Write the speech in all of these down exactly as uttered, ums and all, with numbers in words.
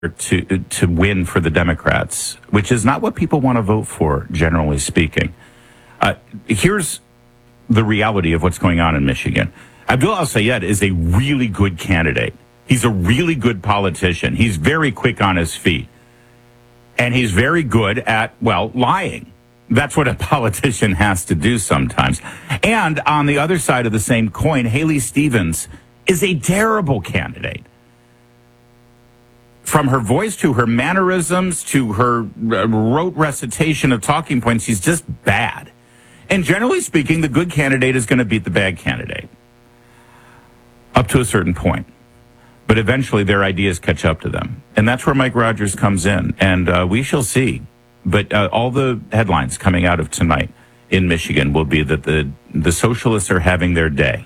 to to win for the Democrats, which is not what people want to vote for, generally speaking. Uh, here's the reality of what's going on in Michigan. Abdul al-Sayed is a really good candidate. He's a really good politician. He's very quick on his feet. And he's very good at, well, lying. That's what a politician has to do sometimes. And on the other side of the same coin, Haley Stevens is a terrible candidate. From her voice to her mannerisms to her rote recitation of talking points, she's just bad. And generally speaking, the good candidate is going to beat the bad candidate up to a certain point. But eventually their ideas catch up to them. And that's where Mike Rogers comes in. And uh, we shall see. But uh, all the headlines coming out of tonight in Michigan will be that the, the socialists are having their day.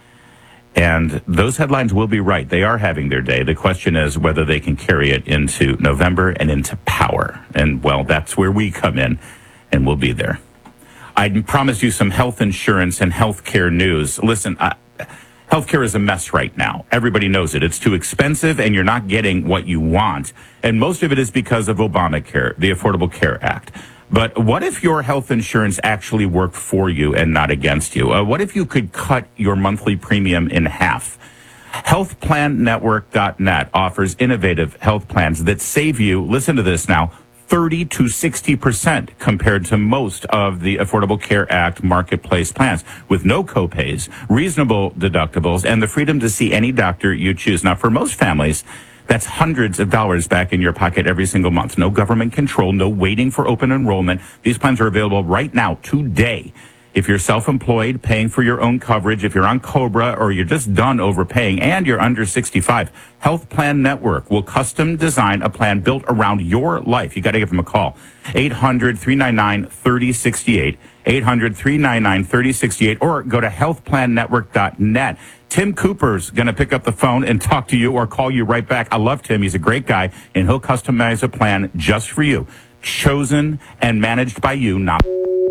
And those headlines will be right. They are having their day. The question is whether they can carry it into November and into power. And, well, that's where we come in, and we'll be there. I promised you some health insurance and health care news. Listen, I, healthcare is a mess right now. Everybody knows it. It's too expensive, and you're not getting what you want. And most of it is because of Obamacare, the Affordable Care Act. But what if your health insurance actually worked for you and not against you? Uh, what if you could cut your monthly premium in half? health plan network dot net offers innovative health plans that save you, listen to this now, thirty to sixty percent compared to most of the Affordable Care Act marketplace plans, with no copays, reasonable deductibles, and the freedom to see any doctor you choose. Now, for most families, that's hundreds of dollars back in your pocket every single month. No government control, no waiting for open enrollment. These plans are available right now, today. If you're self-employed, paying for your own coverage, if you're on COBRA, or you're just done overpaying and you're under sixty-five, Health Plan Network will custom design a plan built around your life. You got to give them a call. eight hundred, three nine nine, three oh six eight, eight hundred, three nine nine, three oh six eight, or go to health plan network dot net. Tim Cooper's going to pick up the phone and talk to you or call you right back. I love Tim. He's a great guy, and he'll customize a plan just for you, chosen and managed by you, not...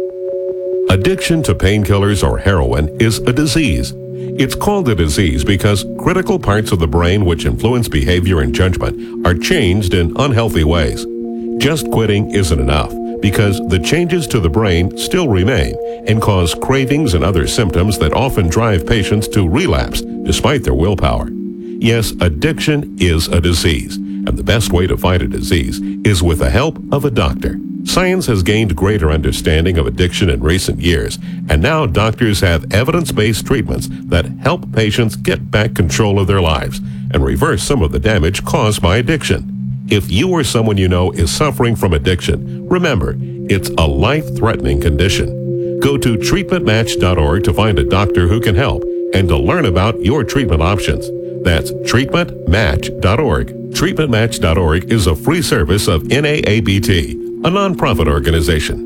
Addiction to painkillers or heroin is a disease. It's called a disease because critical parts of the brain which influence behavior and judgment are changed in unhealthy ways. Just quitting isn't enough because the changes to the brain still remain and cause cravings and other symptoms that often drive patients to relapse despite their willpower. Yes, addiction is a disease, and the best way to fight a disease is with the help of a doctor. Science has gained greater understanding of addiction in recent years, and now doctors have evidence-based treatments that help patients get back control of their lives and reverse some of the damage caused by addiction. If you or someone you know is suffering from addiction, remember, it's a life-threatening condition. Go to treatment match dot org to find a doctor who can help and to learn about your treatment options. That's treatment match dot org. treatment match dot org is a free service of N A A B T, a nonprofit organization.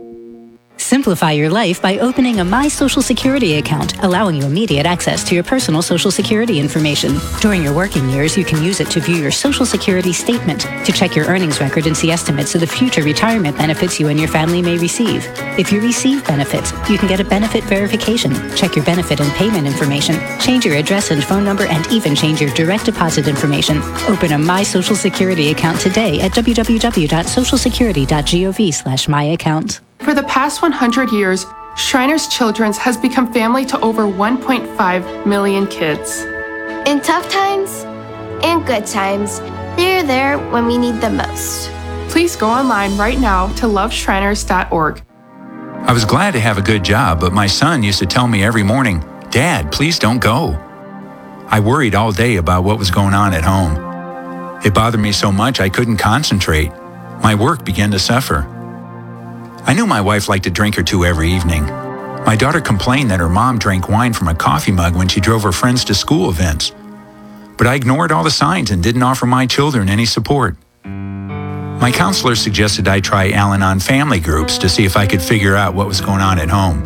Simplify your life by opening a My Social Security account, allowing you immediate access to your personal Social Security information. During your working years, you can use it to view your Social Security statement, to check your earnings record and see estimates of the future retirement benefits you and your family may receive. If you receive benefits, you can get a benefit verification, check your benefit and payment information, change your address and phone number, and even change your direct deposit information. Open a My Social Security account today at w w w dot social security dot gov slash my account. For the past one hundred years, Shriners Children's has become family to over one point five million kids. In tough times and good times, they're there when we need them most. Please go online right now to love shriners dot org. I was glad to have a good job, but my son used to tell me every morning, "Dad, please don't go." I worried all day about what was going on at home. It bothered me so much I couldn't concentrate. My work began to suffer. I knew my wife liked a drink or two every evening. My daughter complained that her mom drank wine from a coffee mug when she drove her friends to school events. But I ignored all the signs and didn't offer my children any support. My counselor suggested I try Al-Anon family groups to see if I could figure out what was going on at home.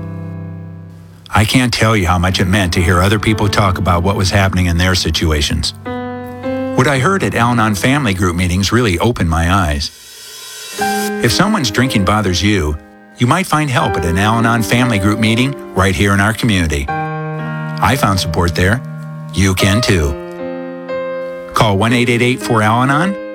I can't tell you how much it meant to hear other people talk about what was happening in their situations. What I heard at Al-Anon family group meetings really opened my eyes. If someone's drinking bothers you, you might find help at an Al-Anon family group meeting right here in our community. I found support there. You can too. Call one eight eight eight four Al Anon